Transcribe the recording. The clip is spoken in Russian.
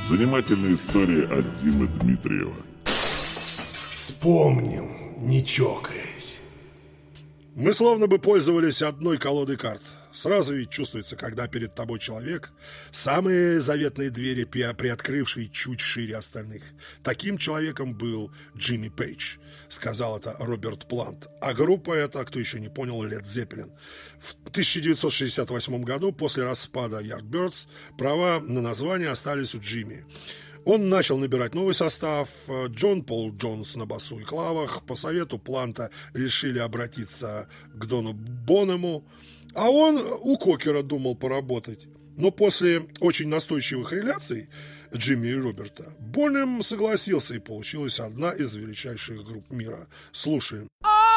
Занимательная история от Димы Дмитриева. Вспомним, не чокаясь. Мы словно бы пользовались одной колодой карт. Сразу ведь чувствуется, когда перед тобой человек, самые заветные двери приоткрывший чуть шире остальных. Таким человеком был Джимми Пейдж, сказал это Роберт Плант. А группа эта, кто еще не понял, Led Zeppelin. В 1968 году, после распада Yardbirds, права на название остались у Джимми. Он начал набирать новый состав. Джон Пол Джонс на басу и клавах. По совету Планта решили обратиться к Дону Бонему. А он у Кокера думал поработать. Но после очень настойчивых реляций Джимми и Роберта Бонем согласился, и получилась одна из величайших групп мира. Слушаем.